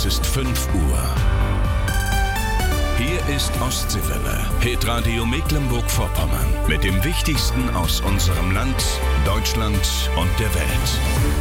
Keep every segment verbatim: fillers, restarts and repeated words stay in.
Es ist fünf Uhr. Hier ist Ostseewelle, Hitradio Mecklenburg-Vorpommern. Mit dem Wichtigsten aus unserem Land, Deutschland und der Welt.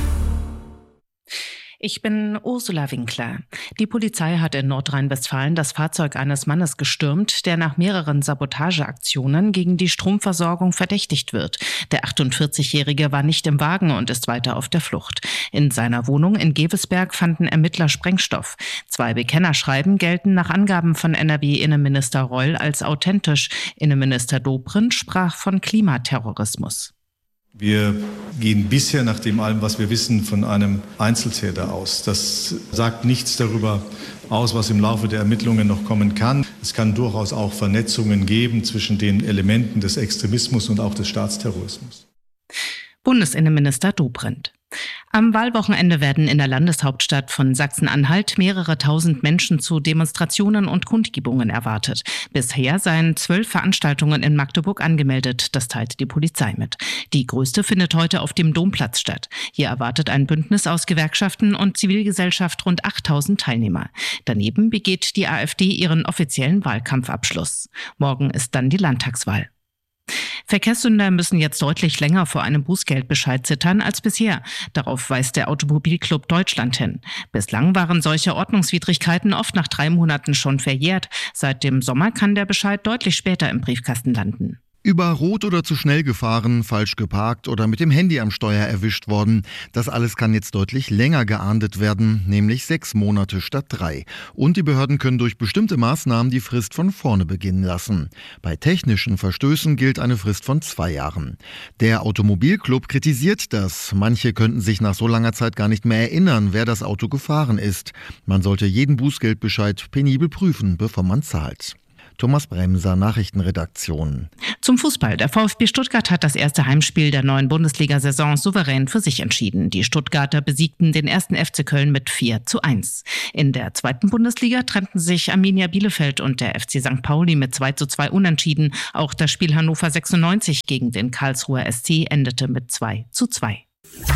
Ich bin Ursula Winkler. Die Polizei hat in Nordrhein-Westfalen das Fahrzeug eines Mannes gestürmt, der nach mehreren Sabotageaktionen gegen die Stromversorgung verdächtigt wird. Der achtundvierzigjährige war nicht im Wagen und ist weiter auf der Flucht. In seiner Wohnung in Gevesberg fanden Ermittler Sprengstoff. Zwei Bekennerschreiben gelten nach Angaben von N R W-Innenminister Reul als authentisch. Innenminister Dobrindt sprach von Klimaterrorismus. Wir gehen bisher nach dem allem, was wir wissen, von einem Einzeltäter aus. Das sagt nichts darüber aus, was im Laufe der Ermittlungen noch kommen kann. Es kann durchaus auch Vernetzungen geben zwischen den Elementen des Extremismus und auch des Staatsterrorismus. Bundesinnenminister Dobrindt. Am Wahlwochenende werden in der Landeshauptstadt von Sachsen-Anhalt mehrere tausend Menschen zu Demonstrationen und Kundgebungen erwartet. Bisher seien zwölf Veranstaltungen in Magdeburg angemeldet, das teilt die Polizei mit. Die größte findet heute auf dem Domplatz statt. Hier erwartet ein Bündnis aus Gewerkschaften und Zivilgesellschaft rund achttausend Teilnehmer. Daneben begeht die AfD ihren offiziellen Wahlkampfabschluss. Morgen ist dann die Landtagswahl. Verkehrssünder müssen jetzt deutlich länger vor einem Bußgeldbescheid zittern als bisher. Darauf weist der Automobilclub Deutschland hin. Bislang waren solche Ordnungswidrigkeiten oft nach drei Monaten schon verjährt. Seit dem Sommer kann der Bescheid deutlich später im Briefkasten landen. Über Rot oder zu schnell gefahren, falsch geparkt oder mit dem Handy am Steuer erwischt worden. Das alles kann jetzt deutlich länger geahndet werden, nämlich sechs Monate statt drei. Und die Behörden können durch bestimmte Maßnahmen die Frist von vorne beginnen lassen. Bei technischen Verstößen gilt eine Frist von zwei Jahren. Der Automobilclub kritisiert das. Manche könnten sich nach so langer Zeit gar nicht mehr erinnern, wer das Auto gefahren ist. Man sollte jeden Bußgeldbescheid penibel prüfen, bevor man zahlt. Thomas Bremser, Nachrichtenredaktion. Zum Fußball. Der VfB Stuttgart hat das erste Heimspiel der neuen Bundesliga-Saison souverän für sich entschieden. Die Stuttgarter besiegten den ersten F C Köln mit vier zu eins. In der zweiten Bundesliga trennten sich Arminia Bielefeld und der F C Sankt Pauli mit zwei zu zwei unentschieden. Auch das Spiel Hannover sechsundneunzig gegen den Karlsruher S C endete mit zwei zu zwei.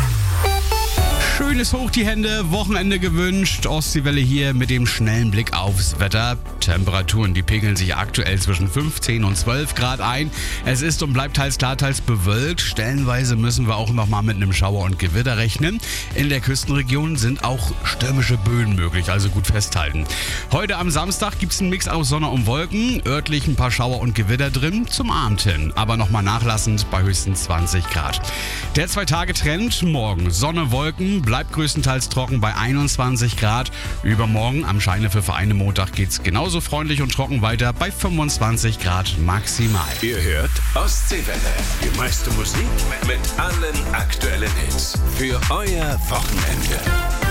Schönes Hoch die Hände, Wochenende gewünscht. Ostseewelle hier mit dem schnellen Blick aufs Wetter. Temperaturen, die pegeln sich aktuell zwischen fünfzehn und zwölf Grad ein. Es ist und bleibt teils klar, teils bewölkt. Stellenweise müssen wir auch nochmal mit einem Schauer und Gewitter rechnen. In der Küstenregion sind auch stürmische Böen möglich, also gut festhalten. Heute am Samstag gibt es einen Mix aus Sonne und Wolken. Örtlich ein paar Schauer und Gewitter drin, zum Abend hin. Aber nochmal nachlassend bei höchstens zwanzig Grad. Der Zwei-Tage-Trend, morgen Sonne, Wolken, bleibt größtenteils trocken bei einundzwanzig Grad. Übermorgen am Scheine für Vereine Montag geht's genauso freundlich und trocken weiter bei fünfundzwanzig Grad maximal. Ihr hört Ostseewelle. Die meiste Musik mit allen aktuellen Hits. Für euer Wochenende.